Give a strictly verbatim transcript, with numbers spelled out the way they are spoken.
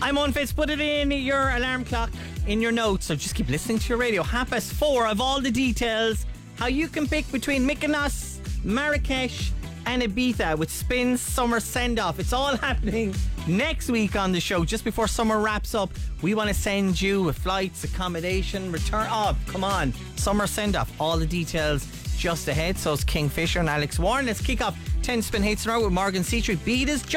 I'm on Fitz. Put it in your alarm clock, in your notes. So just keep listening to your radio. Half past four of all the details. How you can pick between Mykonos, Marrakesh and Ibiza with Spin's summer send-off. It's all happening next week on the show, just before summer wraps up. We want to send you with flights, accommodation, return. Oh, come on. Summer send-off. All the details just ahead. So it's Kingfisher and Alex Warren. Let's kick off ten Spin Hits in a row with Morgan Seatree. Beat us.